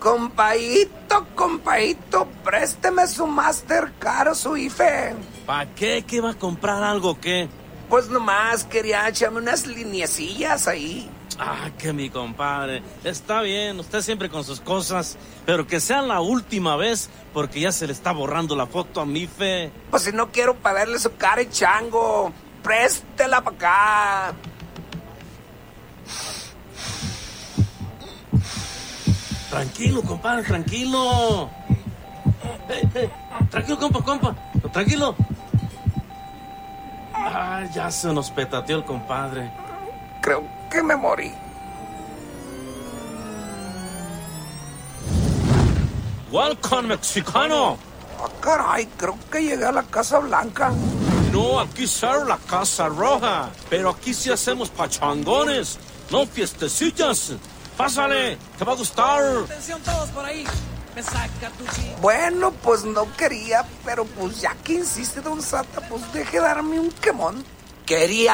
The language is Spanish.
Compadito, présteme su Mastercard o su IFE. ¿Para qué? ¿Qué va a comprar algo o qué? Pues nomás quería echarme unas lineecillas ahí. Ah, que mi compadre. Está bien, usted siempre con sus cosas, pero que sea la última vez, porque ya se le está borrando la foto a mi IFE. Pues si no quiero pagarle su cara y chango, préstela para acá. Tranquilo, compadre, tranquilo. Tranquilo, compa. Tranquilo. Ah, ya se nos petateó el compadre. Creo que me morí. Welcome, mexicano. Ah, caray, creo que llegué a la Casa Blanca. No, aquí será la Casa Roja, pero aquí sí hacemos pachangones, no fiestecillas. Pásale, te va a gustar. Atención todos por ahí. Me saca tu chip. Bueno, pues no quería, pero pues ya que insiste don Sata, pues deje darme un quemón. Quería